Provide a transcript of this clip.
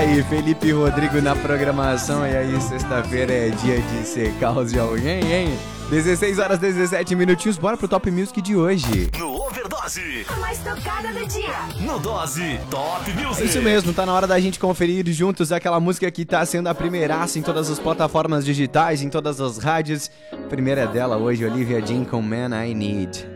aí, Felipe e Rodrigo na programação. E aí, sexta-feira é dia de secar os de alguém, hein? 16 horas 17 minutinhos, bora pro Top Music de hoje. No Overdose, A mais tocada do dia. no Dose Top Music. É isso mesmo, tá na hora da gente conferir juntos aquela música que tá sendo a primeiraça em todas as plataformas digitais, em todas as rádios. A primeira é dela hoje, Olivia Dean com Man I Need.